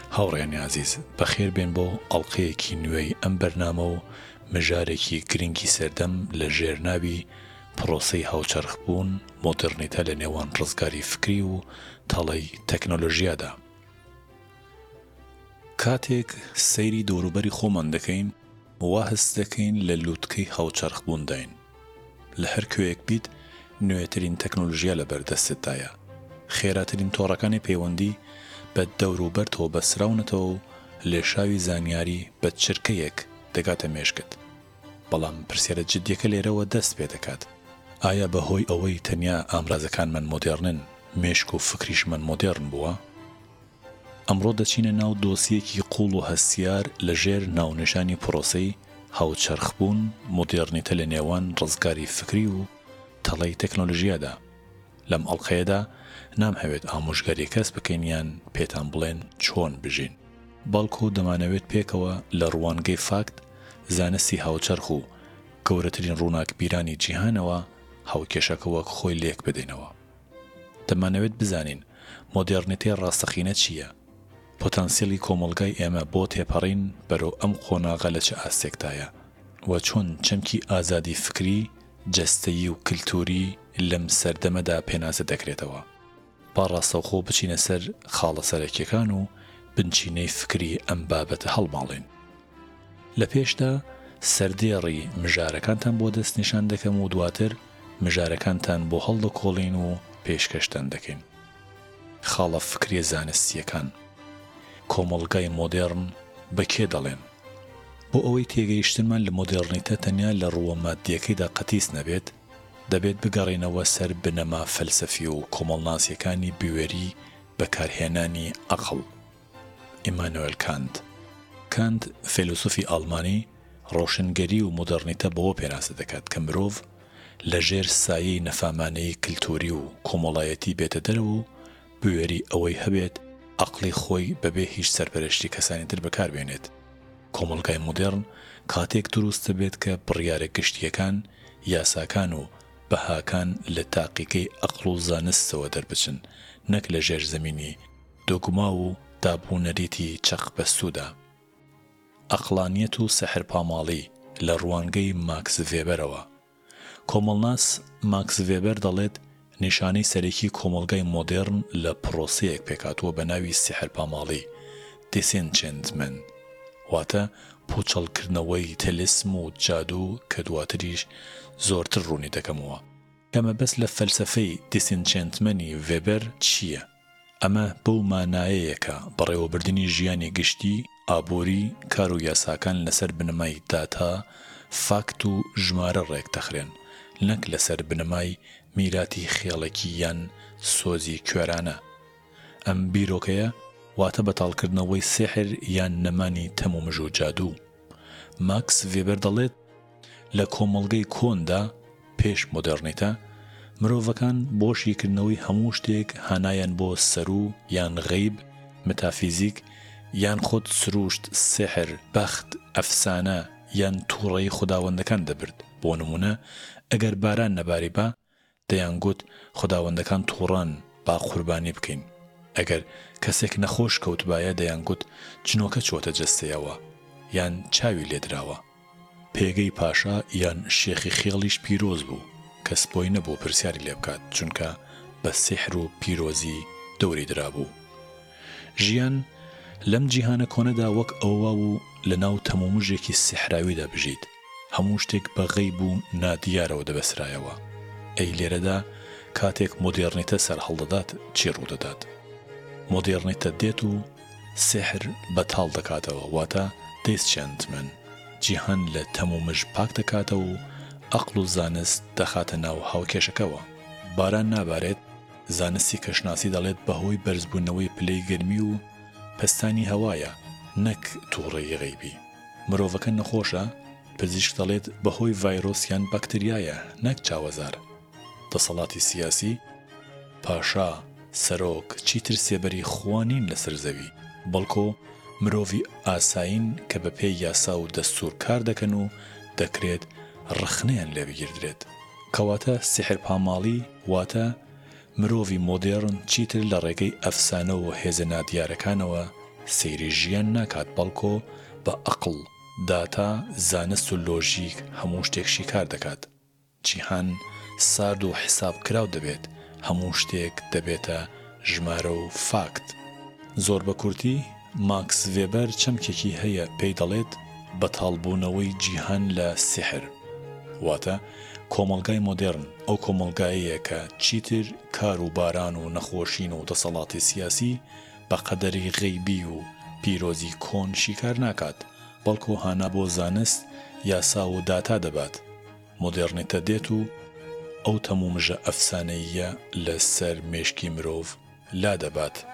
هاوڕێنی عزیز بەخێر بێن بۆ ئەڵقەیەکی نوێی ئەم بەرنامە و مژارێکی گرنگی سەردەم لە ژێرناوی پرۆسەی هاوچەرخبوون مۆدرنیتە لە نێوان ڕزگاری فکری و تەڵەی تەکنۆلۆژیادا. کاتێک سەیری دەوروبەری خۆمان دەکەین وا هەست دەکەین لە لووتکەی هاوچەرخبوونداین. لە هەر کوێیەک بیت نوێترین تەکنۆلۆژیا لە بەردەستتدایە. خێراترین تۆڕەکانی پەیوەندی بە دەوروبەرتەوە بەسراونەتەوە و لێشاوی زانیاری بە چرکەیەک دەگاتە مێشکت. بەڵام پرسیارە جددیەکە لێرەوە دەست پێ دەکات. ئایا بەهۆی ئەوەی تەنیا ئامرازەکانمان مۆدێرنن مێشک و فکریشمان مۆدێرن بووە؟ ئەمڕۆ دەچینە ناو دۆسیەکی قوڵ و هەستیار لەژێر ناونیشانی پرۆسەی هاوچەرخبوون مۆدێرنیتە لە نێوان ڕزگاری فکری و تەڵەی تەکنۆلۆژیادا. لەم ئەڵقەیەدا نامهەوێت ئامۆژگاری کەس بکەین یان پێتان بڵێن چۆن بژین، بەڵکو دەمانەوێت پێکەوە لە ڕوانگەی فاکت زانستی هاوچەرخ و گەورەترین ڕووناکبیرانی جیهانەوە هاوکێشەکە وەک خۆی لێک بدەینەوە. دەمانەوێت بزانین مۆدێرنیتەی ڕاستەقینە چییە؟ پۆتانسیێلی کۆمەڵگای ئێمە بۆ تێپەڕین بەرەو ئەم قۆناغە لە چه ئاستێکدایە و چۆن چەمکی ئازادی فکری، جەستەیی و کلتوری لەم سەردەمەدا پێناسە دەکرێتەوە. با ڕاستەوخۆ بچینە سەر خاڵە سەرەکیەکان و بنچینەی فکری ئەم بابەتە هەڵماڵین. لە پێشدا سەردێڕی مژارەکانتان بۆ دەست نیشان دەکەم و دواتر مژارەکانتان بۆ هەڵدەکۆڵین و پێشکەشتان دەکەین. خاڵە فکریە زانستیەکان کۆمەڵگای مۆدێرن بەکێ دەڵێن؟ بۆ ئەوەی تێگەیشتنمان لە مۆدێرنیتە تەنیا لە ڕووە مادیەکەیدا قەتیس نەبێت، دەبێت بگەڕێنەوە سەر بنەما فەلسەفی و کۆمەڵناسیەکانی بوێری بەکارهێنانی عەقڵ. ئیمانوئێل کانت فیلسوفی ئەڵمانی ڕۆشنگەری و مۆدێرنیتە بەوە پێناسە دەکات کە مرۆڤ لەژێر سایەی نەفامانەی کلتوری و کۆمەڵایەتی بێتە دەرەوە و بوێری ئەوەی هەبێت عەقڵی خۆی بەبێ هیچ سەرپەرشتی کەسانی تر بەکاربێنێت. کۆمەڵگای مۆدێرن کاتێک دروست دەبێت کە بڕیارە گشتیەکان، یاساکان و بەهاکان لە تاقیکەی عەقڵ و زانستەوە دەربچن، نەک لە ژێر زەمینی دۆگما و دابوونەریتی چەق بەستوودا. عەقڵانیەت و سەحر پاماڵی لە ڕوانگەی ماکس ڤێبەرەوە. کۆمەڵناس ماکس ڤێبەر دەڵێت نیشانەی سەرەکی کۆمەڵگای مۆدێرن لە پرۆسەیەک پێکاتووە بە ناوی سیحر پاماڵی دیسێنچێنتمنت، واتە پوچەڵکردنەوەی تەلیسم و جادوو کە دواتریش زۆرتر ڕوونی دەکەمەوە. ئەمە بەس لە فەلسەفەی دیسێنچێنتمەنی ڤێبەر چییە؟ ئەمە بەو مانایەیەکە بەڕێوەبردننی ژیانی گشتی، ئابووری، کار و یاساکان لەسەر بنەمای داتا، فاکت و ژمارە ڕێک دەخرێن، نەک لەسەر بنەمای میراتی خێڵێکی یان سۆزی کوێرانە. ئەم بیرۆکەیە واتە بەتاڵکردنەوەی سیحر یان نەمانی تەمومژ و جادوو. ماکس ڤێبەر دەڵێت لە کۆمەڵگەی کۆندا پێش مۆدێرنیتە مرۆڤەکان بۆشیکردنەوەی هەموو شتێک هانایان بۆ سەرو یان غەیب، متافیزیک یان خۆت سروشت، سیحر، بەخت، ئەفسانە یان تووڕەیی خوداوەندەکان دەبرد. بۆ نمونە ئەگەر باران نەباری بە دەیانگوت خوداوەندەکان تووڕان با قوربانی بکەین. ئەگەر کەسێک نەخۆش کەوتبایە دەیانگوت جنۆکە چۆتە جەستەیەوە یان چاوی لێدراوە. پێگەی پاشا یان شێخی خێڵیش پیرۆز بوو، کەس بۆی نەبوو پرسیاری لێ بکات چونکە بە سیحر و پیرۆزی دەوری درابوو. ژیان لەم جیهانە کۆنەدا وەک ئەوە و لە ناو تەمومژێکی سیحراویدا بژیت. هەموو شتێک بە غەیب و نادیارەوە دەبەسرایەوە. ئەی لێرەدا کاتێک مۆدێرنیتە سەر هەڵدەدات چی ڕوودەدات؟ مۆدێرنیتە دێت و سیحر بەتاڵ دەکاتەوە، واتە دیسێنچێنتمنت. جیهان لە تەمومژ پاک دەکاتەوە و عەقڵ و زانست دەخاتە ناو هاوکێشەکەوە. باران نابارێت، زانستی کەشناسی دەڵێت بەهۆی بەرزبوونەوەی پلەی گەرمی و پەستانی هەوایە، نەک تووڕەیی غەیبی. مرۆڤەکە نەخۆشە، پزیشک دەڵێت بەهۆی ڤایرۆس یان بەکتریایە، نەک چاوەزار. دەسەڵاتی سیاسی، پاشا، سەرۆک چیتر سێبەری خوانین لەسەر زەوی، بەڵکۆ مرۆڤی ئاساین کە بە پێی یاسا و دەستوور کار دەکەن و دەکرێت ڕخنەیان لێ بگیردرێت. کەواتە سیحر پاماڵی واتە مرۆڤی مۆدێرن چیتر لە ڕێگەی ئەفسانە و هێزە نادیارەکانەوە سەیری ژیان ناکات بەڵکۆ بە عەقڵ، داتا، زانست و لۆژیک هەموو شتێکشی کار دەکات. جیهان سارد و حسابکراو دەبێت، هەموو شتێک دەبێتە ژمارە و فاکت. زۆر بە کورتی ماکس ڤێبەر چەمکێکی هەیە پێی دەڵێت بەتاڵبوونەوەی جیهان لە سیحر، واتە کۆمەڵگای مۆدێرن، ئەو کۆمەڵگایەیە کە چیتر کار و باران و نەخۆشین و دەسەڵاتی سیاسی بە قەدەری غەیبی و پیرۆزی کۆن شیکار ناکات، بەڵکو هانا بۆ زانست، یاسا و داتا دەبات. مۆدێرنیتە دێت و ئەو تەموو مژە ئەفسانەییە لە سەر مێشکی مرۆڤ لا دەبات.